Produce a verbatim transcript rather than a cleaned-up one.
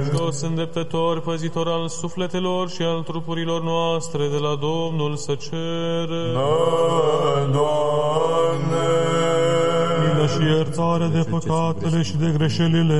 Hristos, îndreptător, păzitor al sufletelor și al trupurilor noastre, de la Domnul să cere. Da, Doamne! Milă și iertare de păcatele și de greșelile